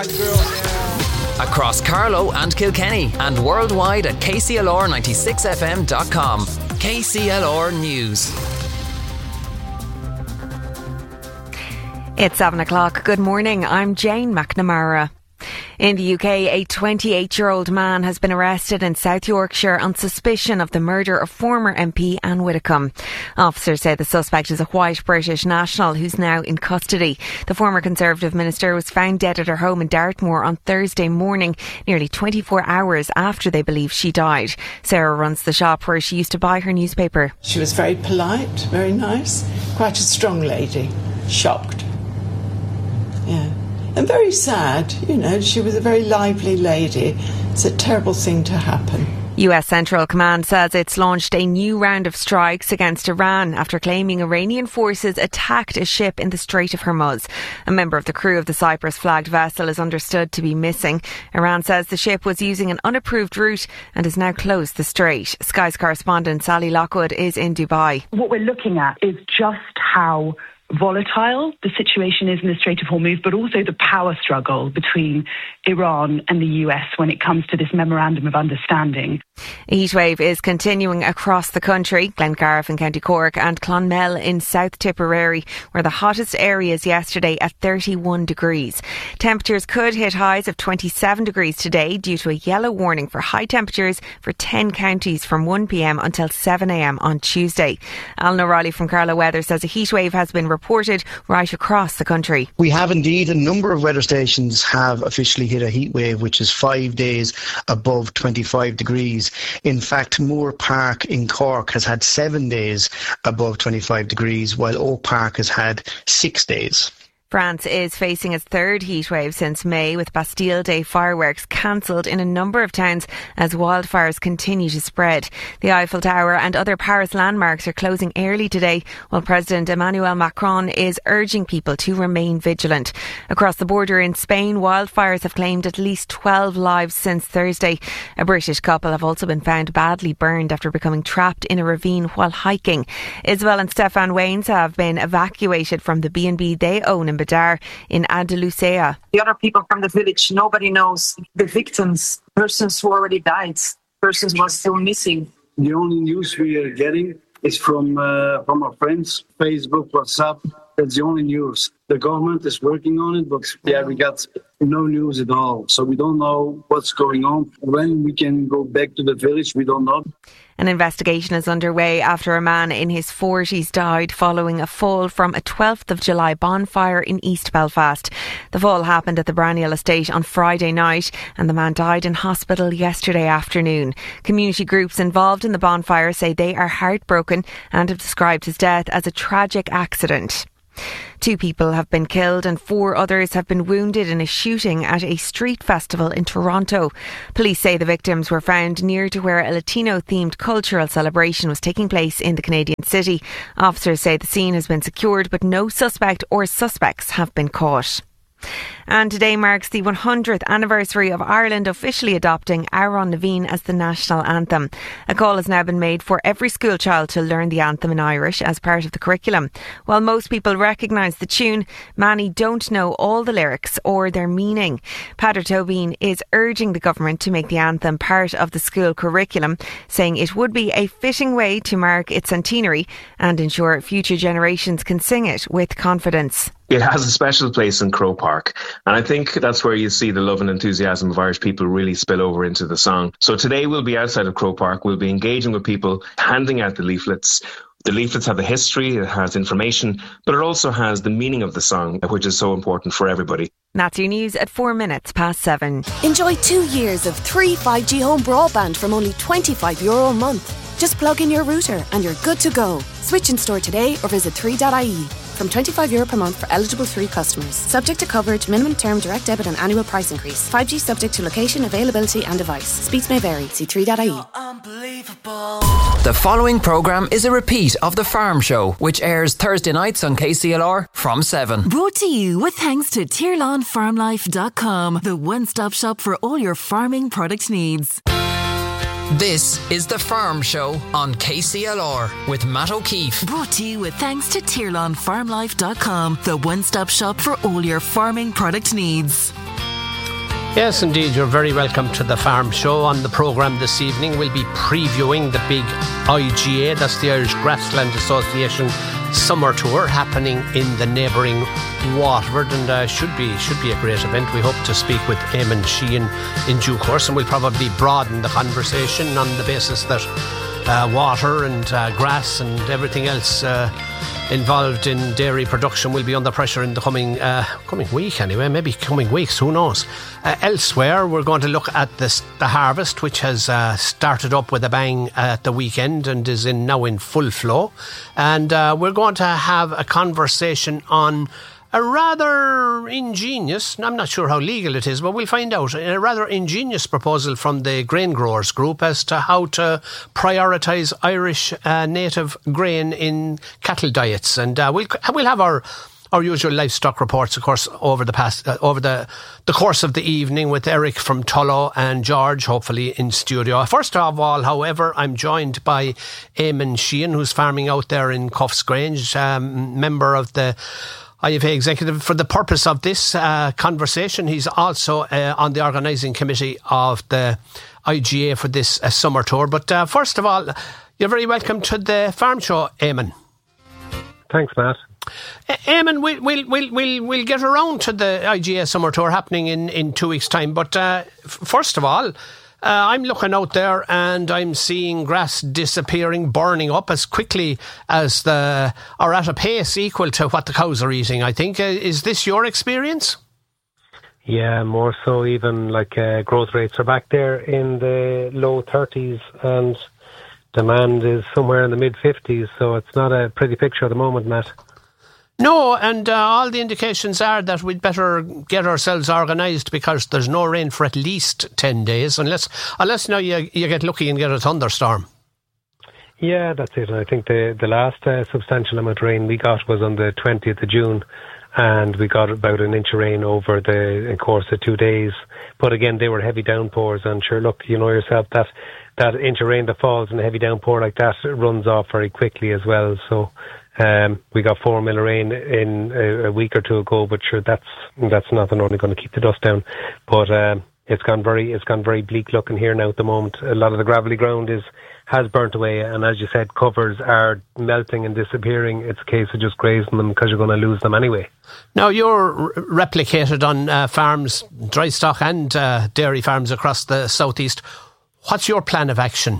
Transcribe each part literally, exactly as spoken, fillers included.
Across Carlow and Kilkenny and worldwide at K C L R ninety-six F M dot com. K C L R News. It's seven o'clock. Good morning. I'm Jane McNamara. In the U K, a twenty-eight-year-old man has been arrested in South Yorkshire on suspicion of the murder of former M P Anne Widdecombe. Officers say the suspect is a white British national who's now in custody. The former Conservative minister was found dead at her home in Dartmoor on Thursday morning, nearly twenty-four hours after they believe she died. Sarah runs the shop where she used to buy her newspaper. She was very polite, very nice, quite a strong lady. Shocked. Yeah. And very sad, you know, she was a very lively lady. It's a terrible thing to happen. U S Central Command says it's launched a new round of strikes against Iran after claiming Iranian forces attacked a ship in the Strait of Hormuz. A member of the crew of the Cyprus-flagged vessel is understood to be missing. Iran says the ship was using an unapproved route and has now closed the strait. Sky's correspondent Sally Lockwood is in Dubai. What we're looking at is just how volatile the situation is in the Strait of Hormuz, but also the power struggle between Iran and the U S when it comes to this memorandum of understanding. A heatwave is continuing across the country. Glengarriff in County Cork and Clonmel in South Tipperary were the hottest areas yesterday at thirty-one degrees. Temperatures could hit highs of twenty-seven degrees today due to a yellow warning for high temperatures for ten counties from one p m until seven a m on Tuesday. Alan O'Reilly from Carlow Weather says a heatwave has been reported reported right across the country. We have indeed. A number of weather stations have officially hit a heat wave, which is five days above twenty-five degrees. In fact, Moore Park in Cork has had seven days above twenty-five degrees, while Oak Park has had six days. France is facing its third heatwave since May, with Bastille Day fireworks cancelled in a number of towns as wildfires continue to spread. The Eiffel Tower and other Paris landmarks are closing early today, while President Emmanuel Macron is urging people to remain vigilant. Across the border in Spain, wildfires have claimed at least twelve lives since Thursday. A British couple have also been found badly burned after becoming trapped in a ravine while hiking. Isabel and Stefan Waynes have been evacuated from the B and B they own in Badar in Andalusia. The other people from the village, nobody knows the victims, persons who already died, persons who are still missing. The only news we are getting is from uh, from our friends, Facebook, WhatsApp. That's the only news. The government is working on it, but yeah, we got no news at all. So we don't know what's going on. When we can go back to the village, we don't know. An investigation is underway after a man in his forties died following a fall from a twelfth of July bonfire in East Belfast. The fall happened at the Braniel estate on Friday night and the man died in hospital yesterday afternoon. Community groups involved in the bonfire say they are heartbroken and have described his death as a tragic accident. Two people have been killed and four others have been wounded in a shooting at a street festival in Toronto. Police say the victims were found near to where a Latino-themed cultural celebration was taking place in the Canadian city. Officers say the scene has been secured, but no suspect or suspects have been caught. And today marks the one hundredth anniversary of Ireland officially adopting Aaron Naveen as the national anthem. A call has now been made for every school child to learn the anthem in Irish as part of the curriculum. While most people recognise the tune, many don't know all the lyrics or their meaning. Peadar Tóibín is urging the government to make the anthem part of the school curriculum, saying it would be a fitting way to mark its centenary and ensure future generations can sing it with confidence. It has a special place in Croke Park, and I think that's where you see the love and enthusiasm of Irish people really spill over into the song. So today we'll be outside of Croke Park, we'll be engaging with people, handing out the leaflets. The leaflets have the history, it has information, but it also has the meaning of the song, which is so important for everybody. That's your news at four minutes past seven. Enjoy two years of three five G home broadband from only twenty-five euro a month. Just plug in your router and you're good to go. Switch in store today or visit three dot I E. From twenty-five euro per month for eligible three customers. Subject to coverage, minimum term, direct debit and annual price increase. five G subject to location, availability and device. Speeds may vary. See three dot I E. The following programme is a repeat of The Farm Show, which airs Thursday nights on K C L R from seven. Brought to you with thanks to tier lawn farm life dot com, the one-stop shop for all your farming product needs. This is The Farm Show on K C L R with Matt O'Keefe. Brought to you with thanks to tier lawn farm life dot com, the one-stop shop for all your farming product needs. Yes, indeed. You're very welcome to the Farm Show. On the programme this evening, we'll be previewing the big I G A, that's the Irish Grassland Association Summer Tour, happening in the neighbouring Waterford, and uh, should be should be a great event. We hope to speak with Eamon Sheehan in due course, and we'll probably broaden the conversation on the basis that uh, water and uh, grass and everything else uh, involved in dairy production will be under pressure in the coming uh, coming week anyway, maybe coming weeks, who knows. Uh, elsewhere, we're going to look at this, the harvest, which has uh, started up with a bang at the weekend and is in now in full flow. And uh, we're going to have a conversation on a rather ingenious, I'm not sure how legal it is, but we'll find out, a rather ingenious proposal from the Grain Growers Group as to how to prioritise Irish uh, native grain in cattle diets. And uh, we'll, we'll have our our usual livestock reports, of course, over the past uh, over the, the course of the evening with Eric from Tullow and George, hopefully in studio. First of all, however, I'm joined by Eamon Sheehan, who's farming out there in Cuffs Grange, um, member of the I F A executive. For the purpose of this uh, conversation, he's also uh, on the organising committee of the I G A for this uh, summer tour. But uh, first of all, you're very welcome to the Farm Show, Eamon. Thanks, Matt. Uh, Eamon, we'll, we'll, we'll, we'll, we'll get around to the I G A summer tour happening in, in two weeks' time. But uh, f- first of all, Uh, I'm looking out there and I'm seeing grass disappearing, burning up as quickly as the, or at a pace equal to what the cows are eating, I think. Uh, is this your experience? Yeah, more so even, like uh, growth rates are back there in the low thirties and demand is somewhere in the mid fifties, so it's not a pretty picture at the moment, Matt. No, and uh, all the indications are that we'd better get ourselves organised because there's no rain for at least ten days, unless unless now you, you get lucky and get a thunderstorm. Yeah, that's it. I think the, the last uh, substantial amount of rain we got was on the twentieth of June, and we got about an inch of rain over the course of two days. But again, they were heavy downpours, and sure, look, you know yourself, that, that inch of rain that falls in a heavy downpour like that, it runs off very quickly as well, so... Um, we got four mil of rain in a, a week or two ago, but sure, that's that's nothing only going to keep the dust down. But um, it's gone very it's gone very bleak looking here now at the moment. A lot of the gravelly ground is has burnt away, and as you said, covers are melting and disappearing. It's a case of just grazing them because you're going to lose them anyway. Now, you're r- replicated on uh, farms, dry stock and uh, dairy farms across the southeast. What's your plan of action?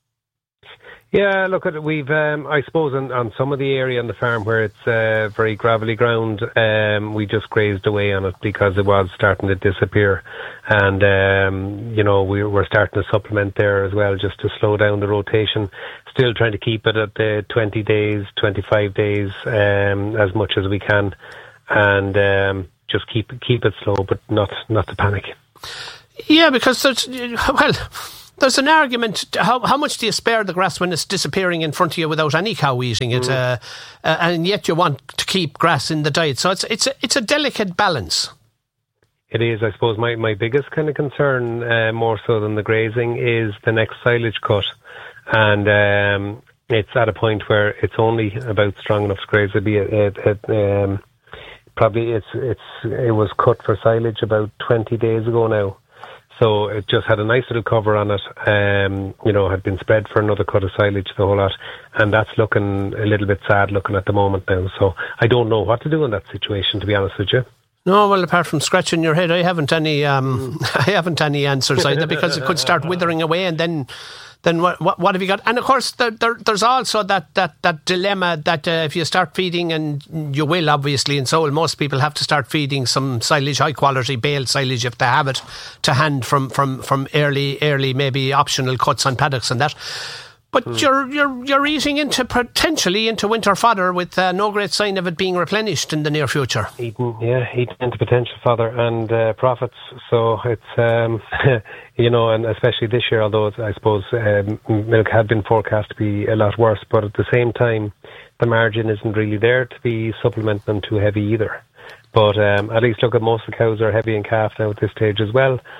Yeah, look at it. We've, um, I suppose, on, on some of the area on the farm where it's uh, very gravelly ground, um, we just grazed away on it because it was starting to disappear, and um, you know we were starting to supplement there as well, just to slow down the rotation. Still trying to keep it at the twenty days, twenty-five days, um, as much as we can, and um, just keep keep it slow, but not not to panic. Yeah, because there's well. There's an argument, how how much do you spare the grass when it's disappearing in front of you without any cow eating it, mm. uh, uh, and yet you want to keep grass in the diet. So it's it's a, it's a delicate balance. It is, I suppose. My, my biggest kind of concern, uh, more so than the grazing, is the next silage cut. And um, it's at a point where it's only about strong enough to graze. It'd be a, a, a, um, probably it's it's it was cut for silage about twenty days ago now. So it just had a nice little cover on it, um, you know, had been spread for another cut of silage, the whole lot, and that's looking a little bit sad looking at the moment now. So I don't know what to do in that situation, to be honest with you. No, well, apart from scratching your head, I haven't any, um, I haven't any answers either, because it could start withering away, and then, then what, what, what have you got? And of course, there, there, there's also that, that, that dilemma that uh, if you start feeding, and you will obviously, and so will most people, have to start feeding some silage, high quality baled silage if they have it to hand from, from, from early, early maybe optional cuts on paddocks and that. But mm. you're you're you're eating into potentially into winter fodder with uh, no great sign of it being replenished in the near future. Eating, yeah, eating into potential fodder and uh, profits. So it's um, you know, and especially this year, although it's, I suppose um, milk had been forecast to be a lot worse, but at the same time, the margin isn't really there to be supplementing them too heavy either. But um, at least look at most of the cows are heavy in calf now at this stage as well.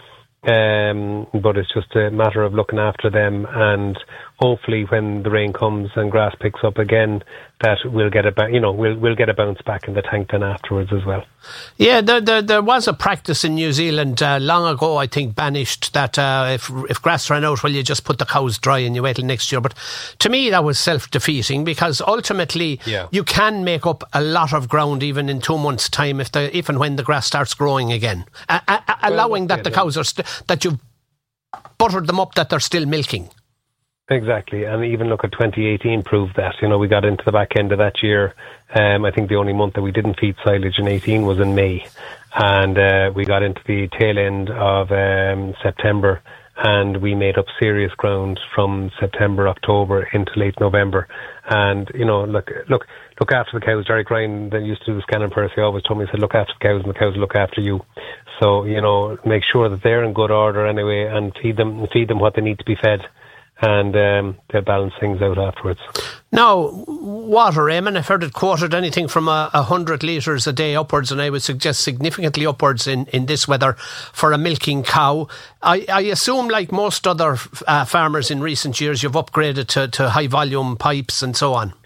Um, but it's just a matter of looking after them, and hopefully when the rain comes and grass picks up again, that we'll get a ba- you know we'll we'll get a bounce back in the tank then afterwards as well. Yeah, there there, there was a practice in New Zealand uh, long ago, I think, banished that uh, if if grass ran out, well, you just put the cows dry and you wait till next year. But to me, that was self-defeating, because ultimately yeah. you can make up a lot of ground even in two months' time if the if and when the grass starts growing again, uh, uh, allowing well, that the yeah. cows are st- that you've buttered them up, that they're still milking. Exactly, and even look at twenty eighteen proved that. You know, we got into the back end of that year. Um, I think the only month that we didn't feed silage in eighteen was in May, and uh, we got into the tail end of um, September, and we made up serious ground from September, October into late November. And you know, look, look, look after the cows. Derek Ryan, that used to do the scanning Percy, always told me, he said, look after the cows, and the cows look after you. So you know, make sure that they're in good order anyway, and feed them, feed them what they need to be fed. And um, they'll balance things out afterwards. Now, water, Eamon, I've heard it quoted anything from a, a hundred litres a day upwards, and I would suggest significantly upwards in, in this weather for a milking cow. I, I assume, like most other uh, farmers in recent years, you've upgraded to, to high volume pipes and so on.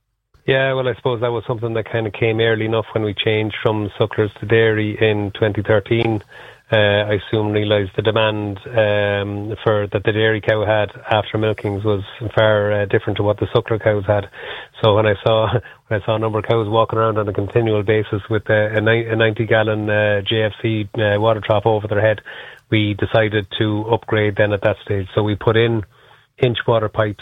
Yeah, well, I suppose that was something that kind of came early enough when we changed from sucklers to dairy in twenty thirteen. Uh, I soon realised the demand um, for that the dairy cow had after milkings was far uh, different to what the suckler cows had. So when I saw when I saw a number of cows walking around on a continual basis with a, a ninety gallon uh, J F C uh, water trough over their head, we decided to upgrade then at that stage. So we put in inch water pipes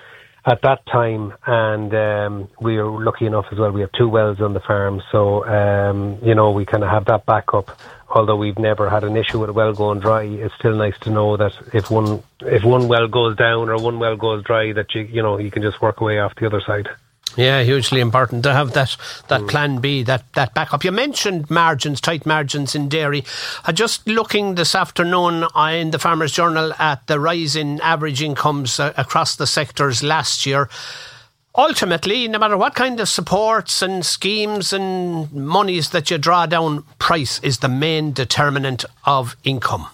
at that time, and um, we were lucky enough as well. We have two wells on the farm, so um, you know we kind of have that backup. Although we've never had an issue with a well going dry, it's still nice to know that if one if one well goes down or one well goes dry, that you you know you can just work away off the other side. Yeah, hugely important to have that that mm. plan B, that, that backup. You mentioned margins, tight margins in dairy. I'm just looking this afternoon in the Farmers Journal at the rise in average incomes uh, across the sectors last year. Ultimately, no matter what kind of supports and schemes and monies that you draw down, price is the main determinant of income.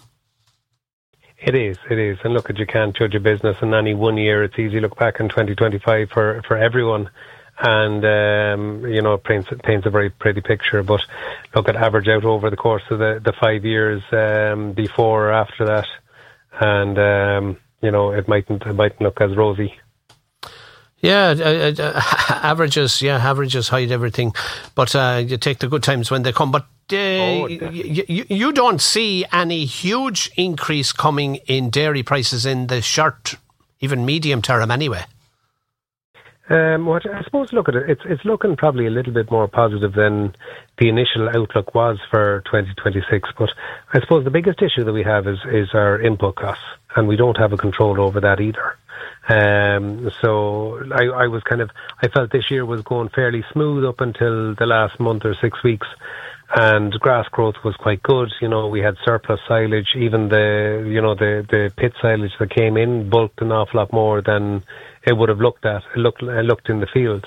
It is, it is. And look, you can't judge a business in any one year. It's easy to look back in twenty twenty-five for, for everyone. And, um, you know, it paints, paints a very pretty picture. But look at average out over the course of the, the five years um, before or after that. And, um, you know, it mightn't, it mightn't look as rosy. Yeah, uh, uh, averages, yeah, averages hide everything. But uh, you take the good times when they come. But uh, oh, y- y- you don't see any huge increase coming in dairy prices in the short, even medium term anyway. Um, what I suppose, look at it, it's it's looking probably a little bit more positive than the initial outlook was for twenty twenty-six. But I suppose the biggest issue that we have is, is our input costs, and we don't have a control over that either. Um, so I, I was kind of, I felt this year was going fairly smooth up until the last month or six weeks. And grass growth was quite good. You know, we had surplus silage. Even the, you know, the, the pit silage that came in bulked an awful lot more than it would have looked at, it looked, it looked in the field.